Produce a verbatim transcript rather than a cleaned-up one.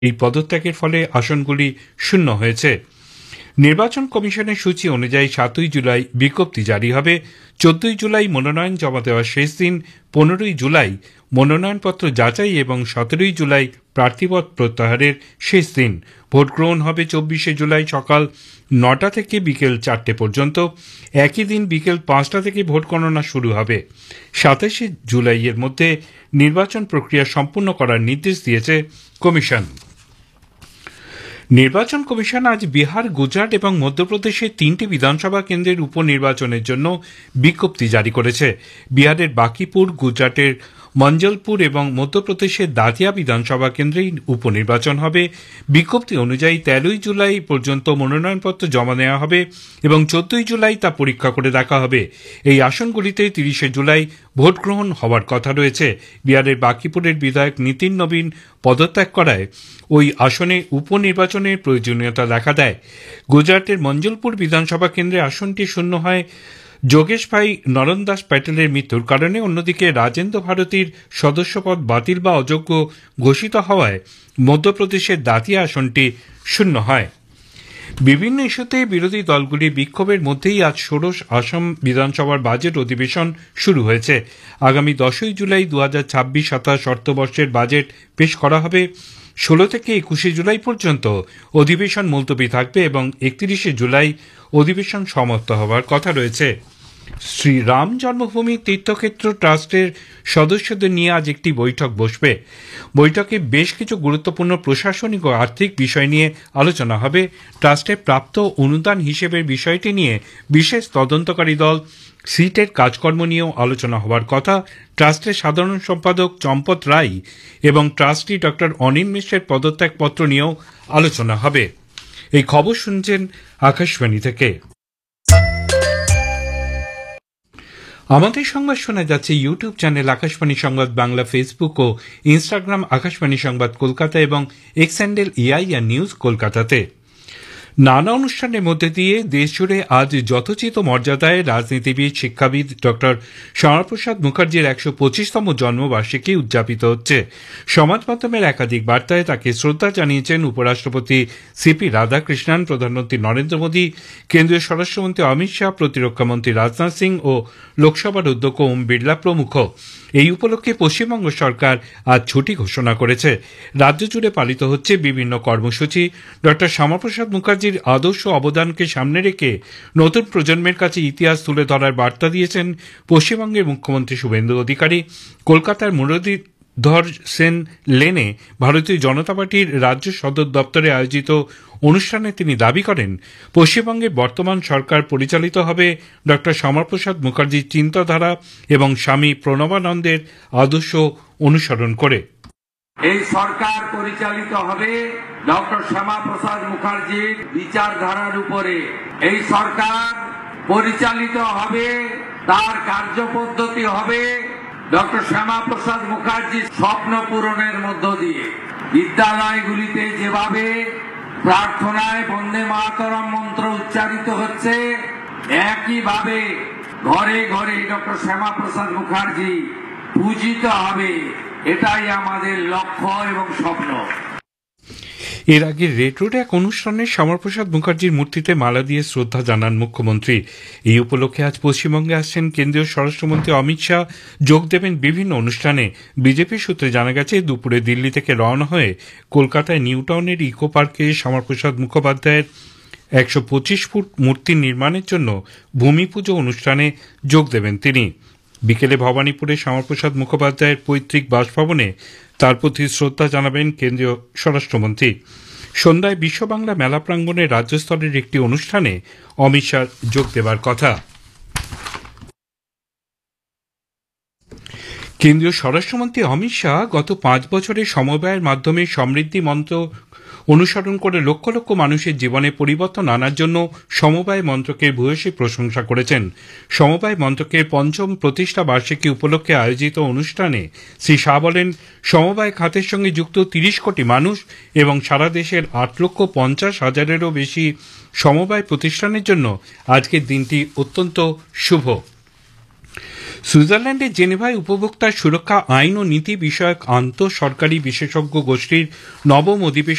এই পদত্যাগের ফলে আসনগুলি শূন্য হয়েছে। নির্বাচন কমিশনের সূচি অনুযায়ী সাতই জুলাই বিজ্ঞপ্তি জারি হবে। চোদ্দই জুলাই মনোনয়ন জমা দেওয়ার শেষ দিন। পনেরোই জুলাই মনোনয়নপত্র যাচাই এবং সতেরোই জুলাই প্রার্থীপদ প্রত্যাহারের শেষ দিন। ভোট গ্রহণ হবে চব্বিশে জুলাই সকাল নটা থেকে বিকেল চারটে পর্যন্ত। একই দিন বিকেল পাঁচটা থেকে ভোট গণনা শুরু হবে। সাতাশে জুলাইয়ের মধ্যে নির্বাচন প্রক্রিয়া সম্পূর্ণ করার নির্দেশ দিয়েছে কমিশন। নির্বাচন কমিশন আজ বিহার, গুজরাট এবং মধ্যপ্রদেশের তিনটি বিধানসভা কেন্দ্রের উপনির্বাচনের জন্য বিজ্ঞপ্তি জারি করেছে। বিহারের বাকিপুর, গুজরাটের মঞ্জলপুর এবং মধ্যপ্রদেশের দাতিয়া বিধানসভা কেন্দ্রেই উপনির্বাচন হবে। বিজ্ঞপ্তি অনুযায়ী তেরোই জুলাই পর্যন্ত মনোনয়নপত্র জমা নেওয়া হবে এবং চোদ্দই জুলাই তা পরীক্ষা করে দেখা হবে। এই আসনগুলিতে তিরিশে জুলাই ভোট গ্রহণ হওয়ার কথা রয়েছে। বিহারের বাকিপুরের বিধায়ক নীতিন নবীন পদত্যাগ করায় ওই আসনে উপনির্বাচনের প্রয়োজনীয়তা দেখা দেয়। গুজরাটের মঞ্জলপুর বিধানসভা কেন্দ্রে আসনটি শূন্য হয় যোগেশ ভাই নরন দাস প্যাটেলের মৃত্যুর কারণে। অন্যদিকে রাজেন্দ্র ভারতীর সদস্যপদ বাতিল বা অযোগ্য ঘোষিত হওয়ায় মধ্যপ্রদেশের দাতিয়া আসনটি শূন্য হয়। বিভিন্ন ইস্যুতে বিরোধী দলগুলি বিক্ষোভের মধ্যেই আজ ষোড়শ আসাম বিধানসভার বাজেট অধিবেশন শুরু হয়েছে। আগামী দশই জুলাই দু হাজার ছাব্বিশ সাতাশ অর্থবর্ষের বাজেট পেশ করা হবে। ষোলো থেকে একুশে জুলাই পর্যন্ত অধিবেশন মুলতবি থাকবে এবং একত্রিশে জুলাই অধিবেশন সমাপ্ত হওয়ার কথা রয়েছে। শ্রী রাম জন্মভূমি তীর্থক্ষেত্র ট্রাস্টের সদস্যদের নিয়ে আজ একটি বৈঠক বসবে। বৈঠকে বেশ কিছু গুরুত্বপূর্ণ প্রশাসনিক ও আর্থিক বিষয় নিয়ে আলোচনা হবে। ট্রাস্টের প্রাপ্ত অনুদান হিসেবের বিষয়টি নিয়ে বিশেষ তদন্তকারী দল সিটের কাজকর্ম নিয়েও আলোচনা হওয়ার কথা। ট্রাস্টের সাধারণ সম্পাদক চম্পত রায় এবং ট্রাস্টি ডক্টর অনিল মিশ্রের পদত্যাগপত্র নিয়েও আলোচনা হবে। এই খবর শুনছেন আকাশবাণী থেকে। আমাদের সংবাদ শোনা যাচ্ছে ইউটিউব চ্যানেল আকাশবাণী সংবাদ বাংলা, ফেসবুক ও ইনস্টাগ্রাম আকাশবাণী সংবাদ কলকাতা এবং এক্স হ্যান্ডেল এআইআর নিউজ কলকাতাতে। নানা অনুষ্ঠানের মধ্যে দিয়ে দেশজুড়ে আজ যথোচিত মর্যাদায় রাজনীতিবিদ, শিক্ষাবিদ ডক্টর শ্যামাপ্রসাদ মুখার্জির একশো পঁচিশতম জন্মবার্ষিকী উদযাপিত হচ্ছে। সমাজ মাধ্যমের একাধিক বার্তায় তাকে শ্রদ্ধা জানিয়েছেন উপরাষ্ট্রপতি সিপি রাধাকৃষ্ণন, প্রধানমন্ত্রী নরেন্দ্র মোদী, কেন্দ্রীয় স্বরাষ্ট্রমন্ত্রী অমিত শাহ, প্রতিরক্ষামন্ত্রী রাজনাথ সিং ও লোকসভার অধ্যক্ষ ওম বিড়লা প্রমুখ। এই উপলক্ষে পশ্চিমবঙ্গ সরকার আজ ছুটি ঘোষণা করেছে। রাজ্য জুড়ে পালিত হচ্ছে বিভিন্ন কর্মসূচি। ডক্টর শ্যামাপ্রসাদ মুখার্জির আদর্শ অবদানকে সামনে রেখে নতুন প্রজন্মের কাছে ইতিহাস তুলে ধরার বার্তা দিয়েছেন পশ্চিমবঙ্গের মুখ্যমন্ত্রী শুভেন্দু অধিকারী। কলকাতার মুরলীধর সেন লেনে ভারতীয় জনতা পার্টির রাজ্য সদর দপ্তরে আয়োজিত অনুষ্ঠানে তিনি দাবি করেন, পশ্চিমবঙ্গের বর্তমান সরকার পরিচালিত হবে ডক্টর শ্যামাপ্রসাদ মুখার্জির চিন্তাধারা এবং স্বামী প্রণবানন্দের আদর্শ অনুসরণ করে। এই সরকার পরিচালিত হবে ডক্টর শ্যামাপ্রসাদ মুখার্জির বিচারধারার উপরে। এই সরকার পরিচালিত হবে, তার কার্যপদ্ধতি হবে ডক্টর শ্যামাপ্রসাদ মুখার্জির স্বপ্ন পূরণের মধ্য দিয়ে। বিদ্যালয়গুলিতে যেভাবে প্রার্থনায় বন্দে মাতরম মন্ত্র উচ্চারিত হচ্ছে, একইভাবে ঘরে ঘরে ডক্টর শ্যামাপ্রসাদ মুখার্জি পূজিত হবে। এটাই আমাদের লক্ষ্য এবং স্বপ্ন। এর আগে রেড রোডে এক অনুষ্ঠানে শ্যামাপ্রসাদ মুখার্জির মূর্তিতে মালা দিয়ে শ্রদ্ধা জানান মুখ্যমন্ত্রী। এই উপলক্ষে আজ পশ্চিমবঙ্গে আসছেন কেন্দ্রীয় স্বরাষ্ট্রমন্ত্রী অমিত শাহ, যোগ দেবেন বিভিন্ন অনুষ্ঠানে। বিজেপি সূত্রে জানা গেছে, দুপুরে দিল্লি থেকে রওনা হয়ে কলকাতায় নিউ টাউনের ইকো পার্কে শ্যামাপ্রসাদ মুখোপাধ্যায়ের একশো পঁচিশ ফুট মূর্তি নির্মাণের জন্য ভূমি পুজো অনুষ্ঠানে যোগ দেবেন তিনি। বিকেলে ভবানীপুরে শ্যামাপ্রসাদ মুখোপাধ্যায়ের পৈতৃক বাসভবনে তার প্রতি শ্রদ্ধা জানাবেন কেন্দ্রীয় স্বরাষ্ট্রমন্ত্রী। সন্ধ্যায় বিশ্ব বাংলা মেলা প্রাঙ্গণে রাজ্য স্তরের একটি অনুষ্ঠানে অমিত শাহ যোগ দেবার কথা। কেন্দ্রীয় স্বরাষ্ট্রমন্ত্রী অমিত শাহ গত পাঁচ বছরের সমবায়ের মাধ্যমে সমৃদ্ধি মন্ত্র অনুসরণ করে লক্ষ লক্ষ মানুষের জীবনে পরিবর্তন আনার জন্য সমবায় মন্ত্রকের ভূয়সী প্রশংসা করেছেন। সমবায় মন্ত্রকের পঞ্চম প্রতিষ্ঠা বার্ষিকী উপলক্ষে আয়োজিত অনুষ্ঠানে শ্রী শাহ বলেন, সমবায় খাতের সঙ্গে যুক্ত তিরিশ কোটি মানুষ এবং সারা দেশের আট লক্ষ পঞ্চাশ হাজারেরও বেশি সমবায় প্রতিষ্ঠানের জন্য আজকের দিনটি অত্যন্ত শুভ। সুইজারল্যান্ডের জেনেভায় উপভোক্তা সুরক্ষা আইন ও নীতি বিষয়ক আন্তঃ সরকারি বিশেষজ্ঞ গোষ্ঠীর নবম অধিবেশন